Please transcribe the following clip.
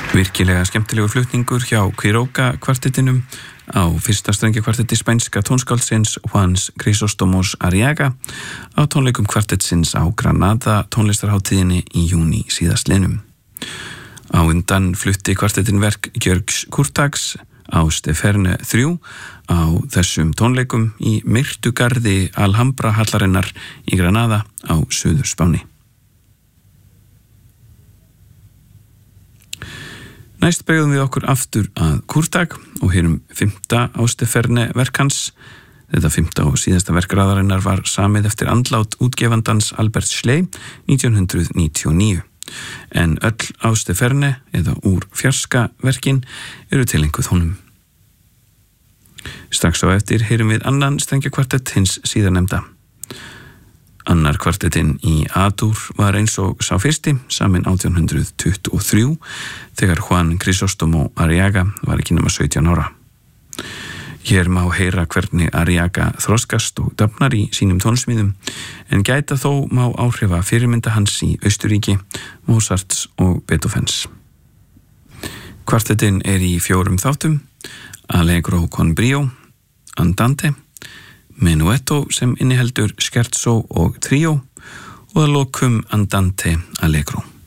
Virkilega skemmtilegu flutningur hjá Quiroga kvartettinum á fyrsta strengjakvartetti spænska tónskáldsins Juans Crisóstomos Arriaga á tónleikum kvartettsins á Granada tónlistarhátíðinni í júní síðastliðnum. Á undan flutti kvartettin verk Gjörgs Kurtáks á Steferne 3 á þessum tónleikum í myrtu garði Alhambra hallarinnar í Granada á Suður-Spáni. Næst beygðum við okkur aftur að Kurták og heyrum 5. á Steferne verk hans. Þetta 5. og síðasta verk raðarinnar var samið eftir andlát útgefandans Albert Schley 1999. En öll á Steferne eða úr fjarska verkin eru tileinkuð honum. Strax á eftir heyrum við annan strengjakvartett hins síðarnefnda. Annar kvartettinn í A-dúr var eins og sá fyrsti, samin 1823, þegar Juan Crisóstomo Arriaga var ekki nema 17 ára. Hér má heyra hvernig Arriaga þroskast og dafnar í sínum tónsmíðum, en gæta þó má áhrifa fyrirmynda hans í Austurríki, Mozarts og Beethovens. Kvartettinn í 4 þáttum, Allegro con brio, Andante, Menuetto sem inniheldur scherzo og trio og að lokum Andante Allegro.